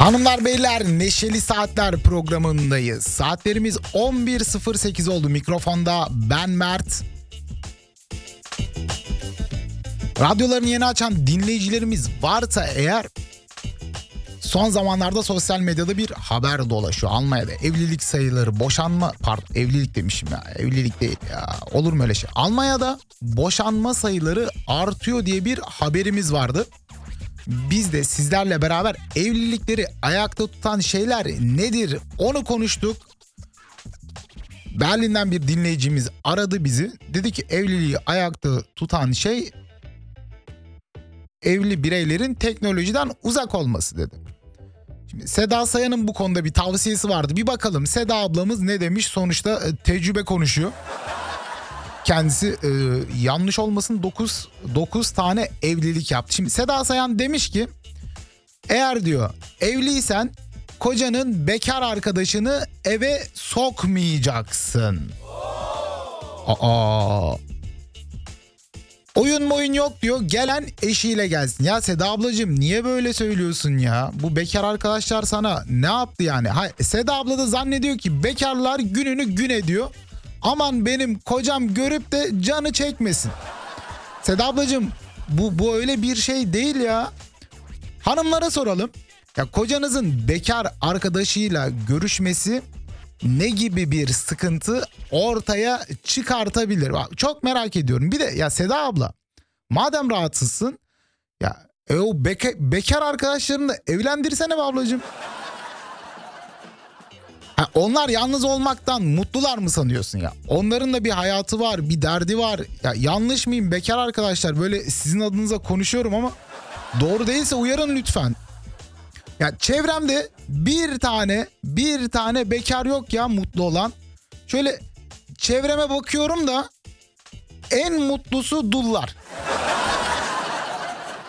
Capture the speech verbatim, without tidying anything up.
Hanımlar beyler, Neşeli Saatler programındayız. Saatlerimiz on bir sıfır sekiz oldu. Mikrofonda ben Mert. Radyolarını yeni açan dinleyicilerimiz varsa eğer, son zamanlarda sosyal medyada bir haber dolaşıyor. Almanya'da evlilik sayıları, boşanma, pardon evlilik demişim ya, evlilik değil ya, olur mu öyle şey? Almanya'da boşanma sayıları artıyor diye bir haberimiz vardı. Biz de sizlerle beraber evlilikleri ayakta tutan şeyler nedir onu konuştuk. Berlin'den bir dinleyicimiz aradı bizi. Dedi ki evliliği ayakta tutan şey evli bireylerin teknolojiden uzak olması dedi. Şimdi Seda Sayan'ın bu konuda bir tavsiyesi vardı. Bir bakalım Seda ablamız ne demiş? Sonuçta e, tecrübe konuşuyor. Kendisi e, yanlış olmasın dokuz dokuz tane evlilik yaptı. Şimdi Seda Sayan demiş ki, eğer diyor evliysen kocanın bekar arkadaşını eve sokmayacaksın. Aa. Oyun moyun yok diyor, gelen eşiyle gelsin. Ya Seda ablacığım niye böyle söylüyorsun ya? Bu bekar arkadaşlar sana ne yaptı yani? Ha, Seda abla da zannediyor ki bekarlar gününü gün ediyor. Aman benim kocam görüp de canı çekmesin. Seda ablacığım bu, bu öyle bir şey değil ya. Hanımlara soralım. Ya kocanızın bekar arkadaşıyla görüşmesi ne gibi bir sıkıntı ortaya çıkartabilir? Çok merak ediyorum. Bir de ya Seda abla, madem rahatsızsın ya e o beka, bekar arkadaşlarını da evlendirsene be ablacığım. Ha, onlar yalnız olmaktan mutlular mı sanıyorsun ya? Onların da bir hayatı var, bir derdi var. Ya yanlış mıyım bekar arkadaşlar? Böyle sizin adınıza konuşuyorum ama doğru değilse uyarın lütfen. Ya çevremde bir tane bir tane bekar yok ya mutlu olan. Şöyle çevreme bakıyorum da en mutlusu dullar.